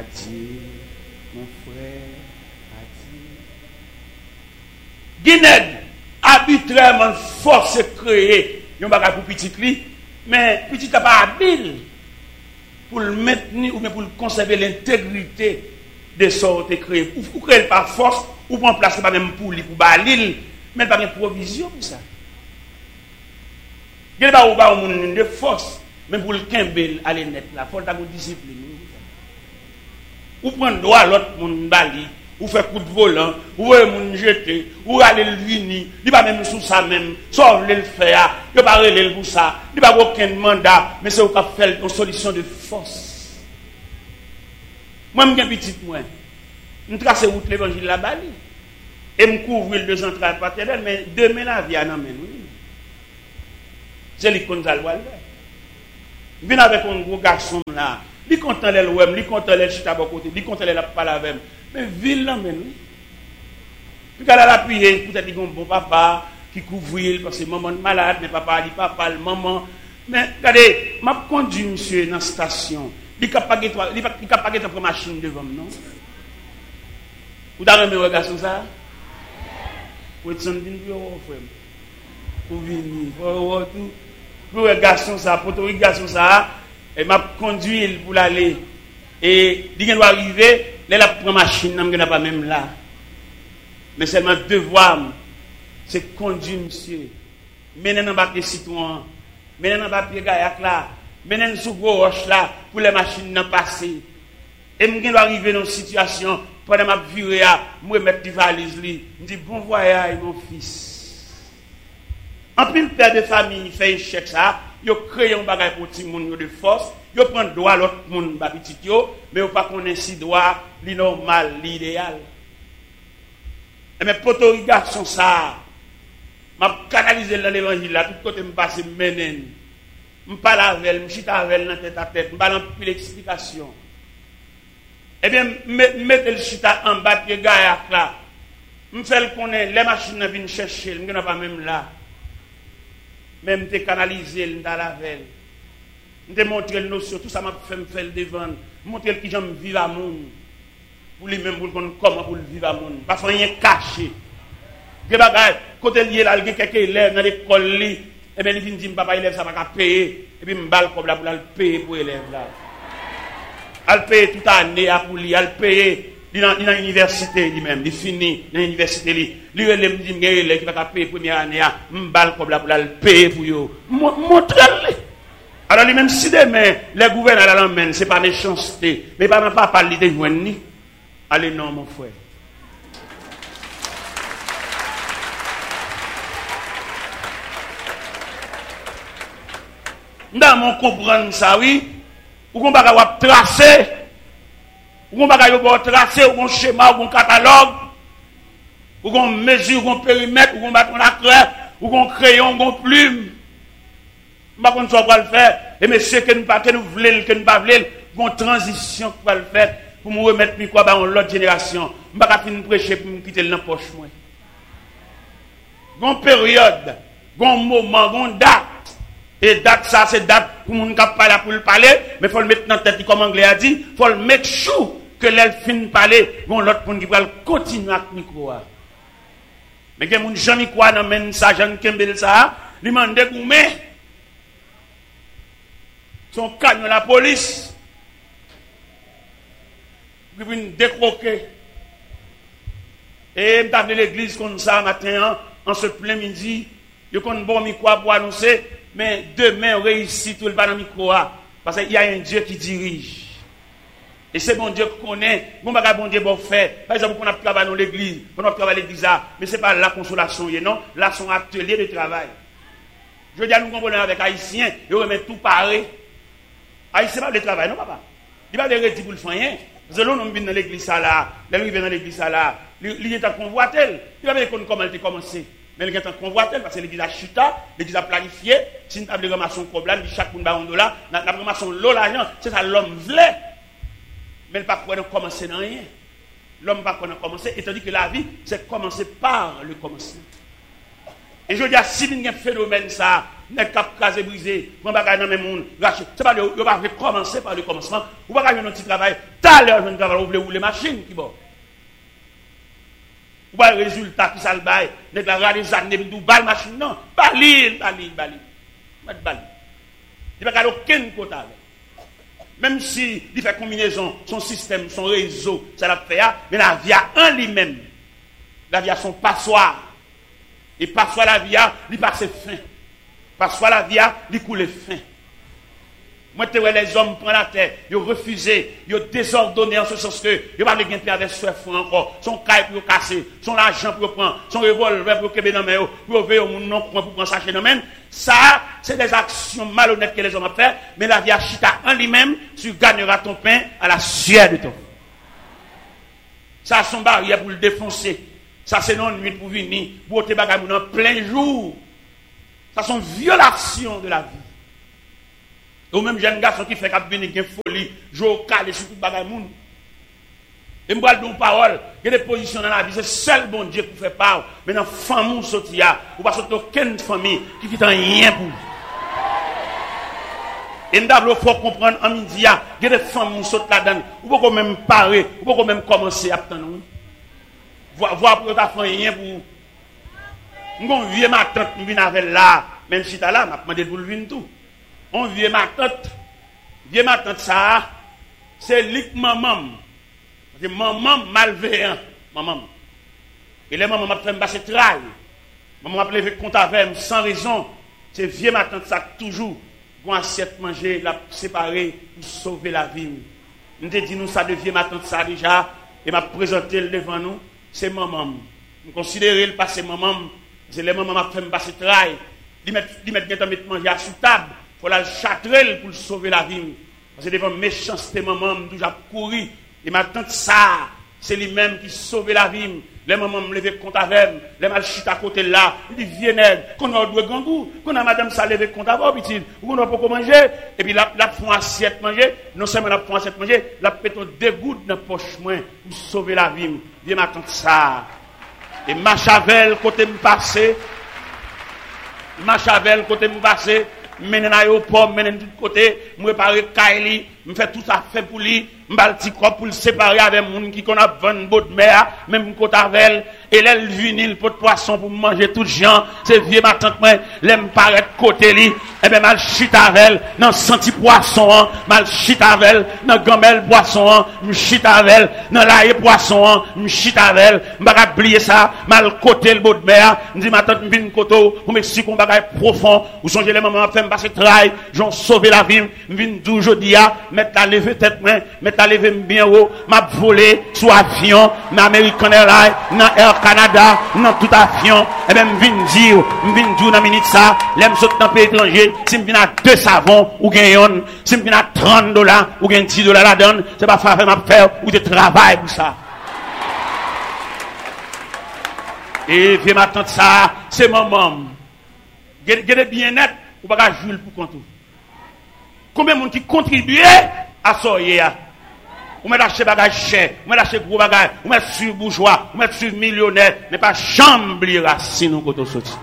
Adieu, mon frère, adieu. Guinée, arbitrairement, force créée, il y a un pour petit cri, mais petit n'a pas habile pour le maintenir ou bien pour conserver l'intégrité de sortes créées. Ou créer par force, ou pour en placer pas même pour lui, pour balil, mais pas de provision pour ça. Il n'y a pas de force, même pour le Kimbel, aller net là, il faut avoir une discipline. Ou prendre droit à l'autre monde bali, ou faire coup de volant, ou moun jeter, ou aller le vini, il pas même sous ça même, sauf le faire, il pas relé pour ça, il pas aucun mandat, mais c'est au cap faire une solution de force. Moi m'gen petit moi, me tracer route l'évangile la bali et me couvrir le central paternel, mais demain la vie en amène oui. C'est l'icône d'Alwal. Il vient avec un gros garçon là. Il content les web, il content les chita à côté, il content les la parler avec. Mais ville là men oui. Puis qu'elle a appuyé, peut-être qu'il y a un bon papa qui couvre parce que maman malade, mais papa dit papa, maman. Mais regardez, m'a conduit monsieur dans la station. Il capable de prendre machine devant non. Vous avez remis un garçon ça? Vous êtes en frère. Pour venir, pour tout. Pour le garçon ça, pour le garçon ça, et m'a conduit pour l'aller. Et il doit arriver, là la prend machine, n'a pas même là. Mais seulement devoir, c'est conduire monsieur. Mener dans papier citron, mener dans papier gaillac là, mener sous gros roche là, pour les machines n'en passer. Et je dois arriver dans une situation, pendant ma virée, je mettre des valises, je dis bon voyage mon fils. En plus, le père de famille fait échec ça, il crée un bagage pour tout le monde de force, il prend droit à l'autre monde, mais il pas connaître si droit, li normal, l'idéal. Et mes potos, garçons, ça, m'a canalisé dans l'évangile là, tout côté me passe menen. Je parle avec elle, je chita avec elle dans tête à tête, je parle en plus d'explication. Eh bien, mettez le chita en bas de gaillac là. Je fais le connaître, les machines viennent chercher, je ne pas même là. Même te canaliser dans la veille. Je te montrer le notion, tout ça m'a fait me faire devant. Montrer qui j'aime vivre à monde. Pour lui-même, pour comment pour vivre à monde. Pas rien caché. Que bagay, côté lié là, il y a quelques élèves dans l'école, et bien il vient dire, papa, élève, ça va payer. Et puis, je balle comme là pour le payer pour l'élève là. Elle paye toute année pour lui, elle paye. Il est dans l'université lui-même, il finit dans l'université. Il me dit, il qui va payer la première année, je balle comme là pour le payer pour lui. Montrez-le. Alors, lui-même, si demain, les gouverneurs l'emmènent, ce n'est pas méchanceté, mais pas parler de joindre. Allez, non, mon frère. Dans mon comprendre ça, oui, ou qu'on va tracer, ou qu'on va tracer, ou qu'on schéma, ou qu'on catalogue, ou qu'on mesure, ou qu'on périmètre, ou qu'on bâton la craie, ou qu'on crayon, ou qu'on plume. Je ne sais pas comment le faire. Et monsieur, que nous voulons, que nous pas voulons, une transition pour le faire, pour me remettre quoi dans l'autre génération. Je ne sais pas finir prêcher pour me quitter dans la poche. Une période, un moment, une date. Et date ça, c'est date pour moun k'ap parler pour le parler, mais faut le mettre dans tête comme anglais a dit, faut le make sure que l'elle fin parler, bon l'autre monde qui va continuer avec micro. Mais que moun Jean quoi nan men ça Jean Kembel ça, lui mande goumé. Son canon la police. Qui vient décroquer. Et m't'a appelé l'église comme ça matin en ce plein midi, yo kon bon micro pour annoncer. Mais demain, réussit tout le pas dans le micro. Parce qu'il y a un Dieu qui dirige. Et c'est bon Dieu qu'on connaît. Bon Dieu bon fait. Par exemple, on a travaillé dans l'église. On a travaillé à l'église. Mais ce n'est pas la consolation. Non. Là, c'est un atelier de travail. Je veux dire, nous comprenons avec Haïtiens. Ils remettent tout pareil. Haïtien, c'est pas le travail. Non, papa. Il va dire pour le faire. Parce que l'on vient dans l'église là. Là, il vient dans l'église là. Il est en convoitel. Il va dire comment il a commencé. Mais il y a un convoitel parce que l'église a chuta, l'église a planifié. Si nous avons ramasser un problème, chaque monde a un dollar, nous avons ramassé l'argent, c'est ça l'homme voulait. Mais il ne peut pas commencer dans rien. L'homme ne peut pas commencer, étant dit que la vie, c'est commencer par le commencement. Et je dis à si il y a un phénomène ça, n'est cap casé brisé, mon bagage dans même monde, c'est pas on va commencer par le commencement, ou pas gagner un petit travail, tout à l'heure je ne travaille ou les machines qui bon. Ou pas le résultat qui ça le bail, n'est pas les années de balle machine non, bali. Mettre bali. Il pas aucun quota. Même si il fait combinaison, son système, son réseau, ça l'a fait, mais la vie en lui-même, la vie a son passoire. Et passoire la vie, il passe fin. Passoire la vie, il coule fin. Moi, les hommes prennent la terre, ils ont refusé, ils ont désordonné en ce sens que ils n'ont pas de gain avec soif encore, son caille pour casser, son argent pour prendre, son revolver pour kebe dans main, pour ouvrir au monde non pour prendre sachet dans main. Ça, c'est des actions malhonnêtes que les hommes ont fait, mais la vie a chita en lui-même, tu gagneras ton pain à la sueur de ton. Ça, son barrière pour le défoncer. Ça, c'est non nuit pour venir, pour te bagaille en plein jour. Ça, c'est une violation de la vie. Ou même jeune garçon qui fait qu'à venir une folie, jouer calé sur tout bagaille moun. Et moi donne parole, il y a des positions dans la vie, c'est seul bon Dieu qui fait part. Mais dans famille sorti là, ou pas sortir aucune famille qui quitte rien pour. Et nous faut comprendre en midi, il y a des femmes qui sortent là-dedans, ou pas même parer, ou pas même commencer à attendre. Voir pour ta famille rien pour. Nous vieux ma tante, nous venons avec là, même si tu as là, m'a demandé pour le venir tout. On vieux ma tante ça, c'est lik maman. C'est maman malveillant, maman. Et les mamans m'a fait me passer travail. Maman m'a levé compte avec sans raison. C'est vieux ma tante ça toujours pour assiette manger, la séparer pour sauver la vie. Nous te dit nous ça de vieux ma tante ça déjà et m'a présenté devant nous, c'est maman. Nous considérer le passé maman, c'est les mamans m'a fait me passer travail. Ils mettent manger à sous table. Il faut la châtrer pour sauver la vie. Parce que devant méchanceté, maman, déjà couru. Et ma tante, ça, c'est lui-même qui sauve la vie. Les mamans me lever compte avec, les mal chute à côté là. Il dit, viens, qu'on a deux gangous, qu'on a madame ça lever compte avec, petit, ou qu'on a pas manger. Et puis la font assiette manger. Non seulement la font assiette manger, la péton deux gouttes dans la poche moins pour sauver la vie. Viens, ma tante, ça. Et ma chavel, côté me passer. Menen aéroport, menen tout côté, me réparer Kaili, me fait tout ça fait pour lui, m'bal petit corps pour le séparer avec moun qui qu'on a 20 bottes de mer, même côté avec et l'elle vinil pot de poisson pour manger tout gens, c'est vieux ma tante moi, l'aime paraître côté li, et ben mal chita avec dans senti poisson, mal chita avec dans gamelle poisson, me chita avec dans laïe poisson, me chita avec, m'ba oublier ça, mal côté le botte de mer, me dit ma tante me vinn koto, pour m'expliquer un bagage profond, ou songez les mamans fait passer travail, j'en sauver la vie, me vinn aujourd'hui à mettre la lever tête moi, mettre la lever bien haut, m'a volé sous avion, dans American Airlines, dans Air Canada, dans tout avion, et ben me vinn dire dans minute ça, l'aime saute dans pays étranger, si me vinn à 2 savons ou gagne, si me vinn à $30 ou gagne $10 la donne, c'est pas faire m'a faire ou de travail pour ça. Et viens m'attendre ça, c'est maman. Gardez bien net, ou pas jouer pour compte. Combien de monde qui contribue à ça hier? Ou met acheter bagage cher, ou met acheter gros bagage, ou met sur bourgeois, ou met sur millionnaire, mais pas chambre racine quand on sorti.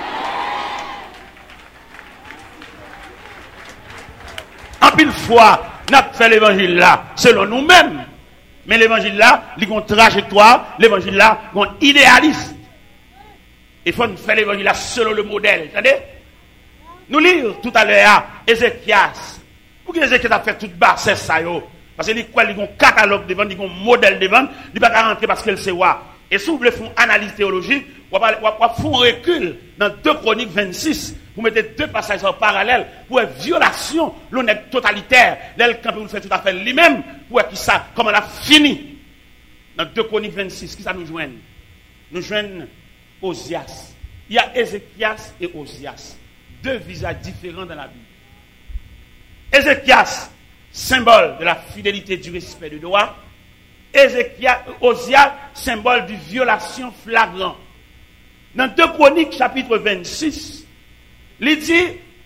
En pile fois, n'a fait l'évangile là selon nous-mêmes. Mais l'évangile là, il y a une trajectoire, l'évangile là, il y a un idéalisme. Il faut faire l'évangile là selon le modèle. Attendez? Nous lisons tout à l'heure Ézéchias. Pourquoi Ézéchias a fait toute basse ça yo? Parce qu'il y a un catalogue devant, il y a un modèle devant, il ne peut pas rentrer parce qu'elle sait quoi. Et si vous voulez faire une analyse théologique, vous faire un recul dans 2 Chroniques 26, vous mettez 2 passages en parallèle pour une violation, l'honnête totalitaire, l'elle quand vous le faites tout à fait lui-même, pour qui ça, comment on a fini. Dans 2 Chroniques 26, qui ça nous joigne? Nous joignons Osias. Il y a Ézéchias et Osias. 2 visages différents dans la Bible. Ézéchias, symbole de la fidélité, du respect du droit. Osias, symbole de violation flagrante. Dans 2 Chroniques, chapitre 26, il dit,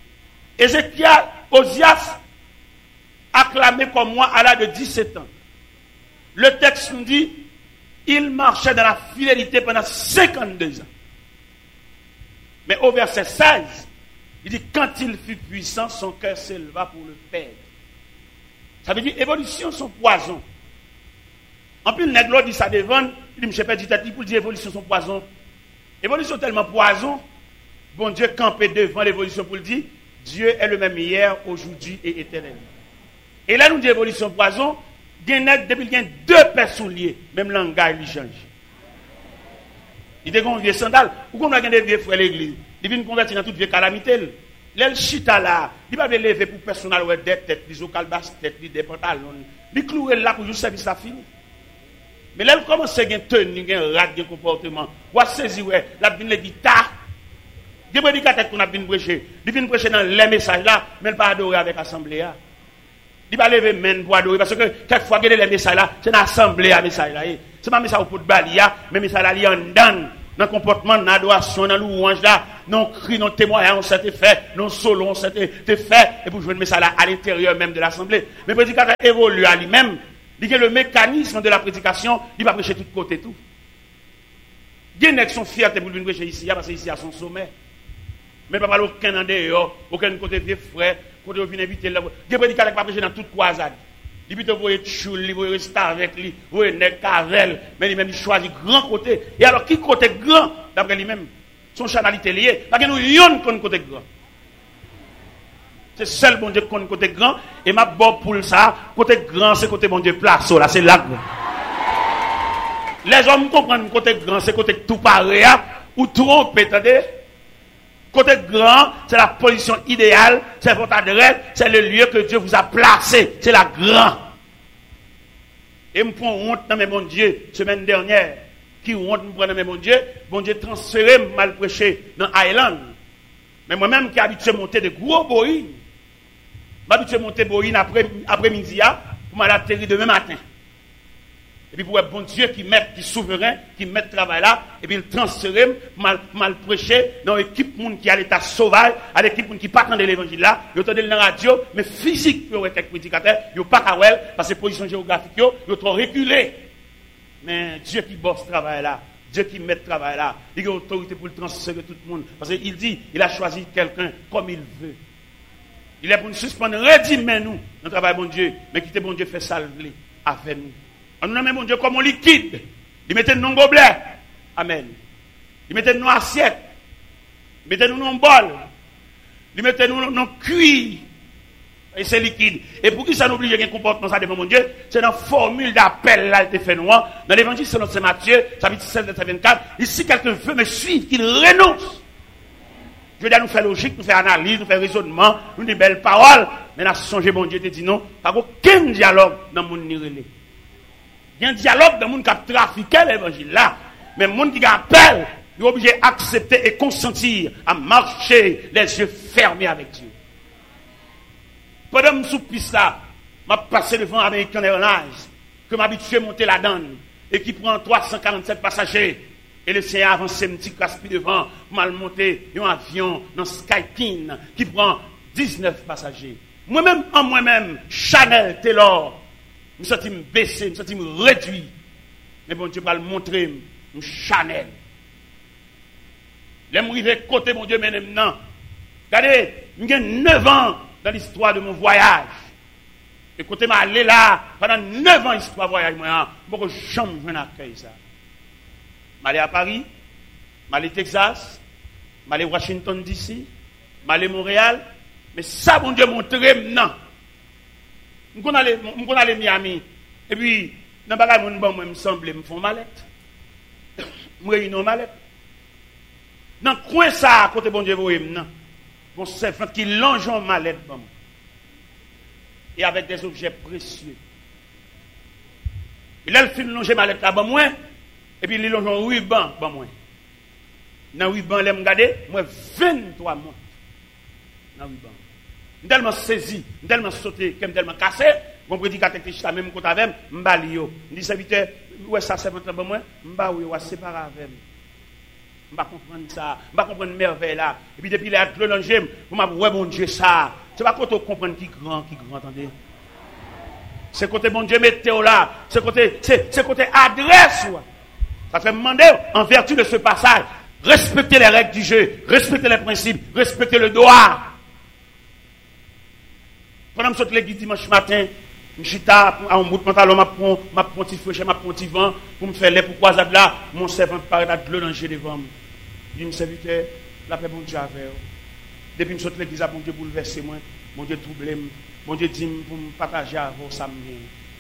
Osias, acclamé comme moi à l'âge de 17 ans. Le texte nous dit, il marchait dans la fidélité pendant 52 ans. Mais au verset 16, il dit, quand il fut puissant, son cœur s'éleva pour le perdre. Ça veut dire, évolution, son poison. En plus, le nègre dit ça devant, il dit, je ne sais pas, pour dire évolution, son poison. Évolution tellement poison, bon Dieu campé devant l'évolution pour le dire, Dieu est le même hier, aujourd'hui et éternellement. Et là, nous disons évolution poison, depuis qu'il y a deux paires souliers, même langage lui change. Il était un vieux sandal, ou qu'on a des vieux frères l'église, il vient convertir dans toute vieille calamité. L'el chita là, il va lever pour personnel ou des têtes, des ocalbas têtes, des pantalons, il clouer là pour juste service à fini. Mais là, il commence à avoir tenue, un rat, un comportement. Ou à saisir, la bine le guitare. Il y a des prédicateurs qu'on a bien prêché. Il vient prêcher dans les messages là, mais il ne pas adorer avec l'assemblée. Il va lever main pour adorer. Parce que quelquefois, il y a des messages là, c'est une assemblée à message là. Ce n'est pas un message pour balia, mais un message là, il y a un dan. Dans le comportement, dans l'adoration, dans louange là, non cri, non témoignage, on s'était fait, non solo, on s'était fait, et pour jouer le message là à l'intérieur même de l'assemblée. Mais le prédicateur évolue à lui-même. Il y a le mécanisme de la prédication, il va prêcher de tous côtés tout. Il y a des gens qui sont fiers pour venir prêcher ici, parce que ici à son sommet. Mais pas aucun en dehors, aucun côté vieux frère, côté où vient inviter. Il y a des prédicateurs qui va prêcher dans toute croisade. Il peut voyer choule, il voyer rester avec lui, voyer nèg cavel, mais lui-même il choisit grand côté. Et alors qui côté grand d'après lui-même, son chanalité lié, parce que nous yon qu'on côté grand. C'est seul bon Dieu qui connaît côté grand. Et ma bonne pour ça, côté grand, c'est côté bon Dieu place. Là, c'est là. Les hommes comprennent côté grand, c'est côté tout pareil, ou trompe, attendez. Côté grand, c'est la position idéale, c'est votre adresse, c'est le lieu que Dieu vous a placé. C'est la grand. Et me prend honte dans mes bon Dieu, semaine dernière, qui honte me prend dans mes bon Dieu transféré, mal prêché dans Island. Mais moi-même qui habitué à monter de gros boïnes, m'habitué à monter boïne après-midi, pour m'atterrir demain matin. Et puis pour être bon Dieu qui est souverain, qui met le travail là, et puis il transfère, mal prêcher dans l'équipe qui a l'état sauvage, à l'équipe qui pas de l'évangile là, ils entendent dans la radio, mais physique, ils ont été prédicateurs, ils n'ont pas qu'à parce que position géographique, ils ont trop reculé. Mais Dieu qui bosse ce travail là, Dieu qui met le travail là, il a autorité pour le transférer tout le monde. Parce qu'il dit, il a choisi quelqu'un comme il veut. Il est pour nous suspendre, redimez nous, notre travail bon Dieu, mais quittez bon Dieu fait salver avec nous. On nous nomme bon Dieu comme un liquide. Il mettait nous dans gobelet. Amen. Il mettait nous dans assiette. Il mettait nous dans bol. Il mettait nous dans cuir. Et c'est liquide. Et pour qui ça n'oblige un comportement ça devant mon Dieu, c'est dans la formule d'appel là, il fait noir. Dans l'évangile selon Saint Matthieu, chapitre 16, verset 24, ici quelqu'un veut me suivre, qu'il renonce. Je veux dire, nous faire logique, nous faire analyse, nous faire raisonnement, nous des belles paroles. Mais là, songez, bon Dieu te dit non, pas aucun dialogue dans le monde nirélé. Il y a un dialogue dans le monde qui a trafiqué l'évangile là. Mais le monde qui appelle, il est obligé d'accepter et consentir à marcher les yeux fermés avec Dieu. Pendant que je suis piste là, je passé devant American Airlines, que m'habitué à monter la donne, et qui prend 347 passagers. Et le Seigneur avance un petit casse-pied devant, mal monté un avion dans Skypin, qui prend 19 passagers. Moi-même, Chanel, Taylor, je me sens baissé, je me sens réduit. Mais bon Dieu va le montrer, Chanel. Les m'arriver côté mon Dieu maintenant. Regardez, j'ai 9 ans dans l'histoire de mon voyage. Et côté m'a allé là, pendant 9 ans histoire voyage, moi, je ne jamais jouer accueil ça. Je suis allé à Paris, je suis allé Texas, je suis allé Washington DC, je suis allé Montréal, mais ça, bon Dieu, montre maintenant. Je suis allé Miami, et puis, dans le bagage, je me semble, je me fais mallette. Je me réunis mallette. Dans le coin, ça, à côté bon Dieu, vous maintenant, mon servant qui longe en mallette, et avec des objets précieux. Et là, il fait longer mallette là, moi, et puis il longe en ruban, moi. Dans le ruban, je regarde, moi, 23 mois. Dans le ruban. Je suis tellement saisi, je suis tellement sauté, je suis tellement cassé, mon prédicateur qui est même contre avec moi, je dis, serviteur, où est-ce que ça fait moi? Je vais séparer avec moi. Je ne vais pas comprendre ça, je ne vais pas comprendre merveille là. Et puis depuis les actes l'angé, vous m'avez ouais, bon Dieu, ça. C'est pas quand on comprend qui grand, attendez. C'est côté bon Dieu, météo là. C'est côté adresse. Ça fait me demander, en vertu de ce passage, Respectez les règles du jeu, respectez les principes, respectez le droit. Pendant que je l'église dimanche matin, je suis à un bout de pantalon, je prends un petit fouet, je prends un petit vent, pour me faire les pour croisade là, mon servant paraît de l'eau dans le jeu devant moi. Je dis, mon serviteur, la paix, bon Dieu, avec vous. Depuis que je suis l'église, bon Dieu bouleversé moi, bon Dieu troublé, bon Dieu dit pour me partager avec vous, ça me vient.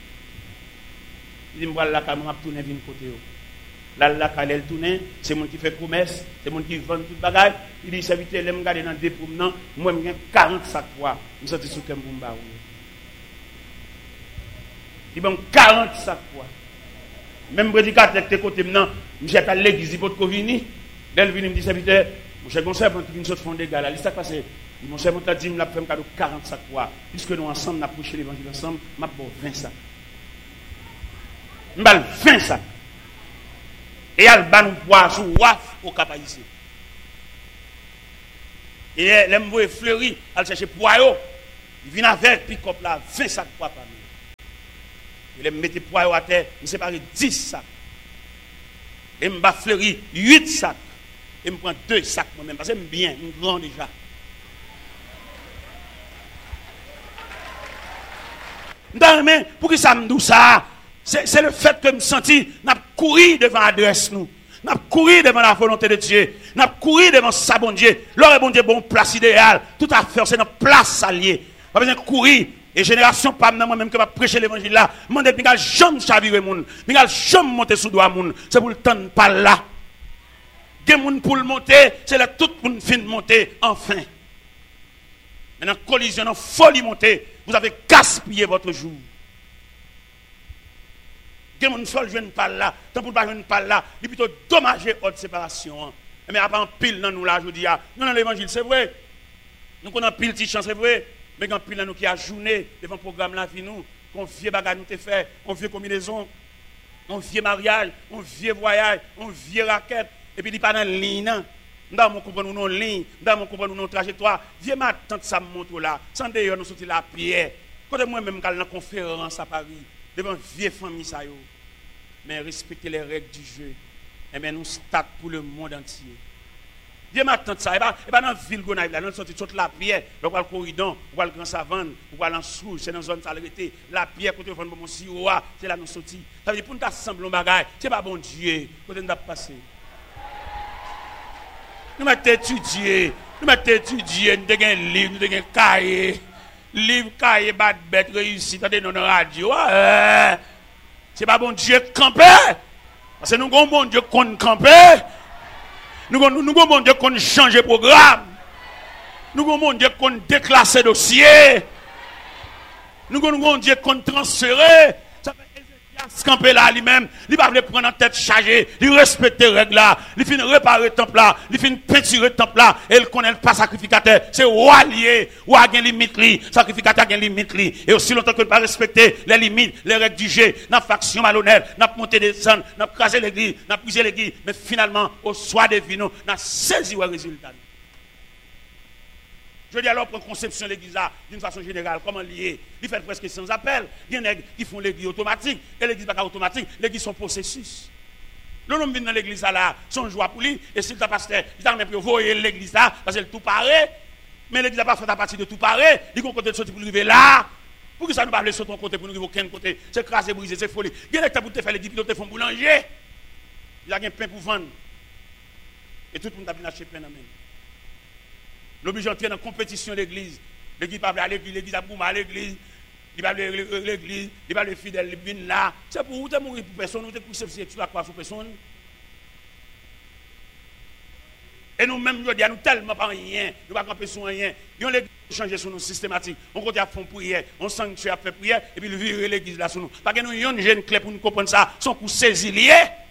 Il dit, je vais là, je vais tourner d'une côté. Là, quand elle tourne, c'est mon qui fait commerce, c'est mon qui vend tout le bagage. Il dit, serviteur, je me garde dans des promenants, moi, je 40 sacs quoi. Je suis sorti sur le Kemboumba. Il dit, 40 sacs quoi. Même prédicateur qui est côté maintenant, je suis à l'église, il faut que vini. Elle vient me dit, serviteur, mon cher conseil, qui vient de fond des gars là, il s'est passé. Mon cher conseil dit, je vais faire 40 sacs quoi. Puisque nous ensemble, nous avons prêché l'évangile ensemble, je vais 20 sacs. Je vais 20 sacs. Et elle va nous boire sous waf au cap ici. Et elle me voit fleuri, elle cherche poireau. Il vient avec pick-up là, 20 sacs poids par nous. Il me met poireau à terre, il me sépare 10 sacs. Et me bat fleuri 8 sacs. Et me prend 2 sacs moi-même, parce que j'aime bien, je suis grand déjà. Non, pour que ça me dise ça? C'est le fait que je me senti, n'a couru devant l'adresse nous. N'a couru devant la volonté de Dieu. N'a couru devant sa bon Dieu. L'heure bon Dieu, bon place idéale. Tout à fait, c'est notre place alliée. Pas besoin de courir. Et génération, pas moi-même que va prêcher l'évangile là. Je ne vais jamais chavirer moun. Je ne vais jamais monter sous doigt moun. C'est pour le temps de pas là. Des moun pour le monter, c'est là tout le monde fin de monter, enfin. Maintenant, collision, dans folie monter, vous avez gaspillé votre jour. Des gens ne viennent pas là, tant pour ne pas venir pas là, il est plutôt dommagé votre séparation. Mais après en pile dans nous là, je dis, non, dans l'évangile, c'est vrai. Nous connaissons pile de chance, c'est vrai. Mais quand pile dans nous qui a journée devant le programme là, nous, qu'on vieux bagage nous te fait, on vieux combinaison, on vieux mariage, on vieux voyage, on vieux raquette, et puis il n'est pas dans la ligne. Nous avons compris nos lignes, nous avons compris nos trajectoires. Viens ma tante, ça me montre là. Sans d'ailleurs, nous sortis la pierre. Quand moi-même, quand dans la conférence à Paris, devant une vieille famille, ça y est. Mais respecter les règles du jeu. Et bien, nous start pour le monde entier. Viens ma tante, ça. Et pas dans la ville, là, nous sortis toute la pierre. Nous allons le corridor, nous allons le grand savane, nous allons en sous, c'est dans la zone salubrité. La pierre, côté de mon sirois, c'est là nous sortis. Ça veut dire, pour nous assembler un bagage, c'est pas bon Dieu. Côté nous passé. Nous m'avons étudié, nous avons avons un livre, nous avons un cahier. Livre, cahier, bad bête, réussite, dans la radio. C'est pas bon Dieu camper. Parce que nous avons bon Dieu qu'on camper. Nous avons bon Dieu qu'on change programme. Nous avons bon Dieu qu'on déclasse dossier. Nous avons bon Dieu qu'on transfère. Ça fait camper là lui-même, il va prendre en tête chargée, il respecte les règles là, il finit réparer le temple là, il finit peinturer le temple là, et il connaît pas sacrificateur, c'est roi lié, roi a une limite li, sacrificateur a une limite li, et aussi longtemps que ne pas respecter les limites, les règles du jeu, n'a faction malhonnête, n'a monté des sons, n'a crasé l'église, n'a brisé l'église, mais finalement, au soir des vinos, n'a saisi le résultat. Je dis alors, pour conception de l'église d'une façon générale, comment lier? Il fait presque sans appel. Il y en a qui font l'église automatique. Et l'église n'est pas automatique, l'église sont processus. Le nom vient dans l'église là, son joie pour lui. Et si le pasteur, il a même pour voir l'église là, parce que tout paraît. Mais l'église n'a pas fait à partir de tout paraît. Il y a un côté de sortir pour arriver là. Pour que ça ne pas aller sur ton côté, pour nous arriver aucun côté. C'est crasé, brisé, c'est folie. Il y a des pour te faire l'église, ils te font boulanger. Il y a un pain pour vendre. Et tout le monde a bien acheté pain dans la main. L'obligé d'entrer dans la compétition de l'église. L'église va à l'église, l'église a boumé à l'église. Il va à l'église, il va les fidèles, il vient là. C'est pour vous, mourir pour personne, vous êtes poussé sur la croix sur personne. Et nous-mêmes, nous disons tellement pas rien, nous ne pouvons pas camper sur rien. Nous l'église changer sur nous systématique. On continue à faire prière, on sanctuaire à faire prière, et puis nous virer l'église là sur nous. Parce que nous avons une jeune clé pour nous comprendre ça, son coup saisi lié.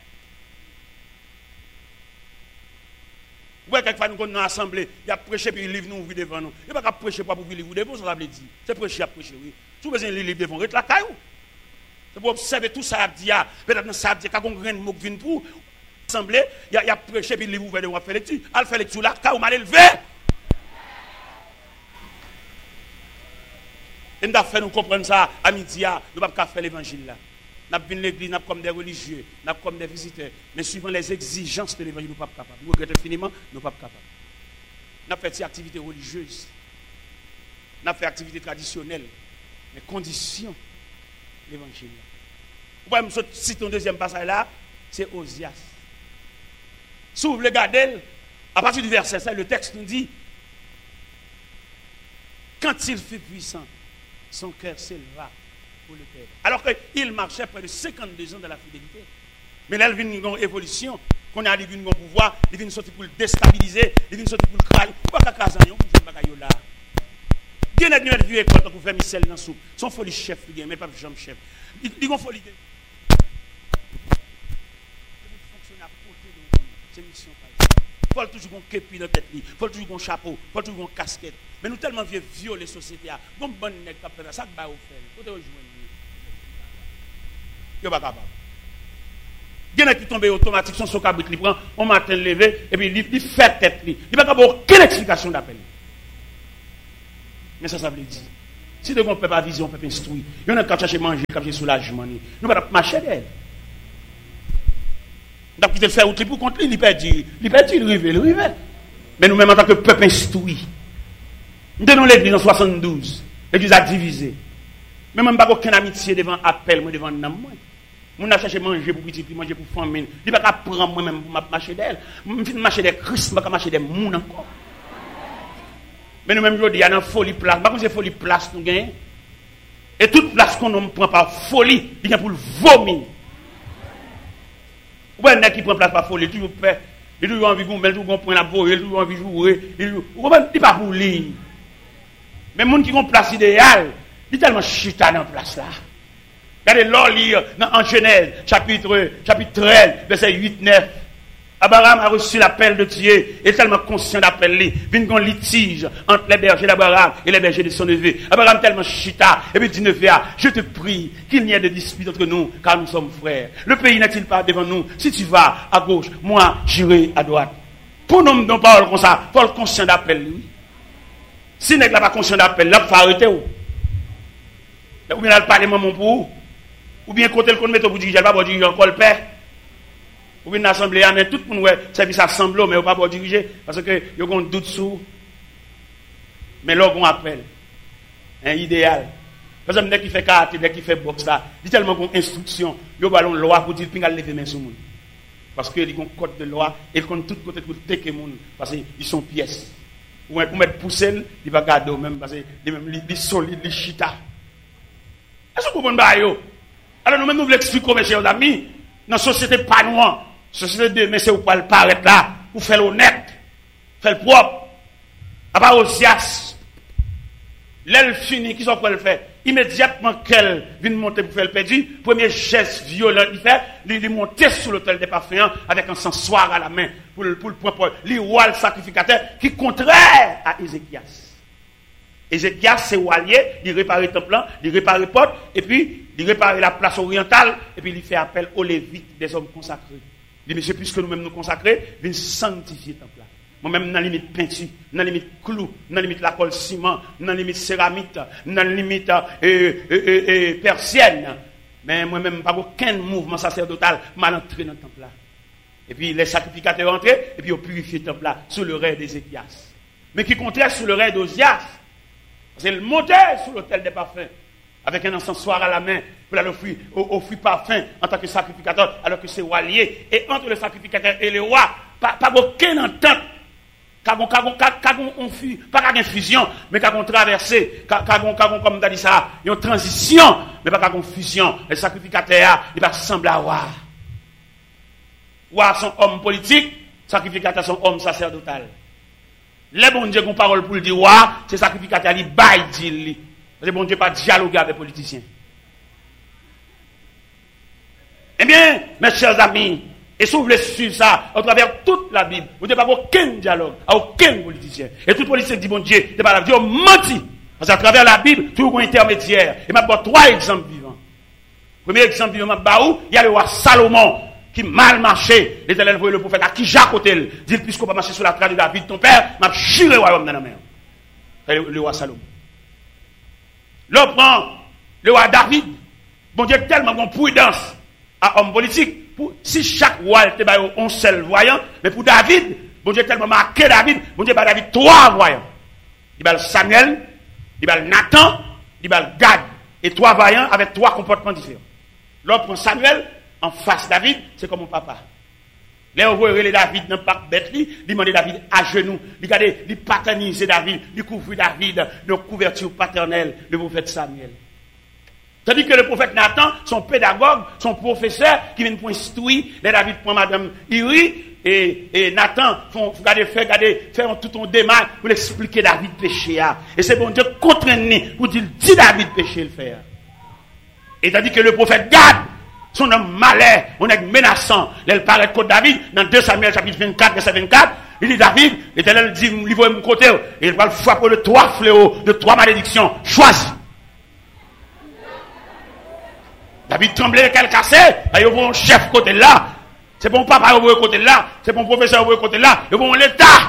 Vous voyez, quelquefois, nous sommes dans l'assemblée, il y a prêché, puis il livre nous ouvrir devant nous. Il n'y a pas qu'à prêcher pour vous livre devant, ça veut dire. C'est prêcher à prêcher, oui. Si vous avez un livre devant, reste la caillou. C'est pour observer tout ça, peut-être ça, quand on a un mot qui vient pour l'assemblée, il y a prêché, puis il livre ouvert devant, faire lecture. Elle fait lecture là, caillou mal élevé. Et nous avons fait nous comprendre ça à midi, nous ne pouvons pas faire l'évangile là. Nous venons l'église, nous comme des religieux, nous comme des visiteurs. Mais suivant les exigences de l'évangile, nous ne sommes pas capables. Nous regrettons infiniment, nous ne sommes pas capables. Nous fait des activités religieuses. Nous fait des activités traditionnelles. Les conditions de l'évangile. Vous pouvez me citer un deuxième passage là, c'est Osias. Si vous voulez regarder, à partir du verset 7, le texte nous dit, quand il fut puissant, son cœur s'éleva pour le Père. Alors qu'il marchait près de 52 ans dans la fidélité. Mais là, il vient une évolution. Qu'on a dit un pouvoir, il vient sortir pour le déstabiliser, il vient sortir pour le crailler. Pourquoi il y a un bagaille là? Il y a une vieux école pour faire Michel dans la soupe. Son folie chef, mais pas jambe chef. Il y a une folie. C'est mission. Il faut toujours un képi dans la tête, il faut toujours un chapeau, il faut toujours un casquette. Mais nous tellement vieux violer la société. Bon bon nèg qui fait ça que ba ou faire. Côté rejoindre. Yo pas capable. Il y en a qui tombent automatique son cabrit li prend on matin levé et puis il fait tête li. Il pas capable aucune explication d'appel. Mais ça veut dire si de bon peuple a vision, peuple instruit. Il y en a qui chercher manger, qui chercher soulagement. Nous pas marcher d'elle. Donc, il fait outil pour contre lui, il perd, il rive. Mais nous-mêmes, en tant que peuple instruit, nous donnons l'église en 72. L'église a divisé. Mais même pas aucune amitié devant appel, moi devant nam moi. Nous n'a cherché manger pour petit, manger pour famille. Il pas prendre moi-même pour marcher d'elle. Je vais marcher des Christ, je vais marcher des moun encore. Mais nous-mêmes, il y a une folie place. Par contre, c'est folie place nous gagnons. Et toute place qu'on ne prend par folie, il y a pour le vomir. Ou un qui prend place par folie, toujours fait, il toujours envie de gommer, toujours prendre la boue, il toujours envie de jouer, il pas pour lui. Mais les gens qui ont place idéale, il est tellement chita dans la place là. Regardez l'or lire en Genèse, chapitre 13, verset 8-9. Abraham a reçu l'appel de Dieu, il est tellement conscient d'appel. Il y a un litige entre les bergers d'Abraham et les bergers de son neveu. Abraham tellement chita, et puis dit neveu, je te prie qu'il n'y ait de dispute entre nous, car nous sommes frères. Le pays n'est-il pas devant nous? Si tu vas à gauche, moi j'irai à droite. Pour nous, non parole comme ça, il faut le conscient d'appel, lui. Si n'est pas conscient d'appel, là, il faut arrêter. Ou bien, il parle maman pour ou bien, côté le connaît pour dire, je ne vais pas diriger encore le père. Ou bien, l'assemblée, mais tout le monde, service assemblée, mais on ne va pas diriger, parce que, il y a un doute sur. Mais là, on appelle. Un idéal. Par exemple, dès qu'il fait karaté, dès qu'il fait boxe, là, il y a tellement d'instructions, il y a une loi pour dire, qu'il y a lever main sur le monde. Parce qu'il y a un code de loi, et il compte tout côté pour tecker le monde, parce qu'ils sont pièces. Ou pour mettre poussé, il va garder même, parce qu'ils sont solides, ils chita. Est-ce que vous comprenez? Alors nous-mêmes, nous voulons expliquer, mes chers amis, dans la société pas noire, société de mais c'est où pas le paraître là, pour faire l'honnête, faire le propre. À part Osias, l'aile fini, qui sont pour le faire? Immédiatement qu'elle vient monter pour faire le perdu, premier geste violent, il monter sur l'autel des parfums avec un sensoir à la main, pour le propre, le sacrificateur, qui est contraire à Ézéchias. Ézéchias, c'est Walier, il répare le temple, il répare les portes, et puis il répare la place orientale, et puis il fait appel aux Lévites, des hommes consacrés. Il dit, monsieur, puisque nous-mêmes nous consacrer, viens sanctifier le temple. Moi-même, dans la limite peinture, dans la limite clou, dans la limite la colle ciment, dans la limite céramite, dans la limite persienne. Mais moi-même, pas aucun mouvement sacerdotal mal entré dans le temple là. Et puis les sacrificateurs entrés, et puis ils ont purifié le temple là, sous le règne d'Ézéchias. Mais qui contraire sous le règne d'Osias. C'est le monter sur l'autel des parfums, avec un encensoir à la main, pour aller offrir parfum en tant que sacrificateur, alors que c'est roi lié. Et entre le sacrificateur et le roi, pas aucune entente. Pas qu'une fusion, mais qu'une traversée, comme tu as dit ça, une transition, mais pas qu'une fusion. Le sacrificateur, il va ressembler à roi. Roi sont hommes politiques, sacrificateur sont hommes sacerdotal. Les bon Dieu qui ont parole pour le dire, c'est sacrificateur, il baille, dit. Parce que bon Dieu pas dialoguer avec les politiciens. Eh bien, mes chers amis, et si vous voulez suivre ça, à travers toute la Bible, vous n'avez pas aucun dialogue, à aucun politicien. Et tout politicien dit, bon Dieu, c'est pas la Dieu menti. Parce qu'à travers la Bible, tout un intermédiaire. Et je vais 3 exemples vivants. Premier exemple vivant, il y a le roi Salomon, qui mal marché. L'Éternel voyait le prophète à qui Jacques Otel. Dit, puisqu'on va marcher sur la trace de David, ton père, m'a chiré le royaume dans la mer. Le roi Salomon. L'autre prend le roi David. Bon Dieu tellement bon prudence à homme politique. Si chaque roi était un seul voyant, mais pour David, bon Dieu tellement marqué David, bon Dieu par David 3 voyants. Il y a Samuel, il y a Nathan, il y a Gad. Et 3 voyants avec 3 comportements différents. L'autre prend Samuel, en face David, c'est comme mon papa. Là, on voit David dans le parc bête, il demande David à genoux, il paternise David, il couvre David de couverture paternelle, le prophète Samuel. Tandis que le prophète Nathan, son pédagogue, son professeur, qui vient pour instruire, les David prend madame Iri, et Nathan, faire tout un démarche pour expliquer David péché. Et c'est bon Dieu contraint pour dire, dis David péché le faire. Et tandis que le prophète Gad, son homme malais, on est menaçant, il paraît contre David, dans 2 Samuel chapitre 24, verset 24, il dit David, l'Éternel dit, il va mon côté, et il va le frapper de 3 fléaux, de 3 malédictions, choisis. David tremblait, qu'elle cassait, il y a un chef côté là, c'est bon papa au côté là, c'est bon professeur au côté là, il y a bon l'État.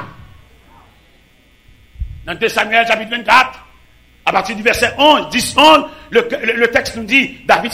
Dans 2 Samuel chapitre 24, à partir du verset 11, 10, 11, le texte nous dit, David